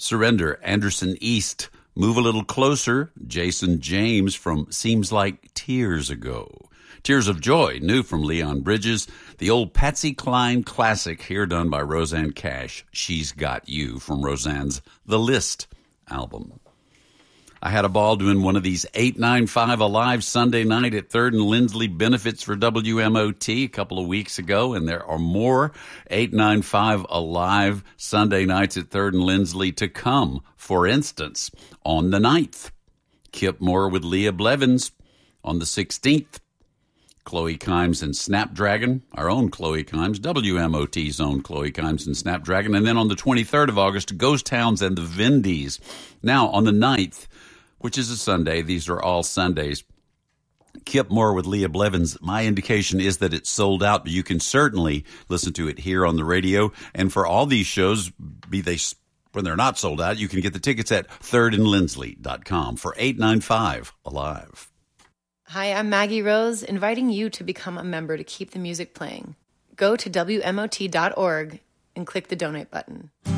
Surrender, Anderson East. Move a Little Closer, Jason James from Seems Like Tears Ago. Tears of Joy, new from Leon Bridges. The old Patsy Cline classic here done by Rosanne Cash, She's Got You, from Rosanne's The List album. I had a ball doing one of these 895 Alive Sunday night at 3rd and Lindsley benefits for WMOT a couple of weeks ago, and there are more 895 Alive Sunday nights at 3rd and Lindsley to come. For instance, on the 9th, Kip Moore with Leah Blevins. On the 16th, Chloe Kimes and Snapdragon, our own Chloe Kimes, WMOT's own Chloe Kimes and Snapdragon. And then on the 23rd of August, Ghost Towns and the Vindies. Now, on the 9th, which is a Sunday, these are all Sundays, Kip Moore with Leah Blevins. My indication is that it's sold out, but you can certainly listen to it here on the radio. And for all these shows, be they when they're not sold out, you can get the tickets at thirdandlindsley.com for 895 Alive. Hi, I'm Maggie Rose, inviting you to become a member to keep the music playing. Go to WMOT.org and click the donate button.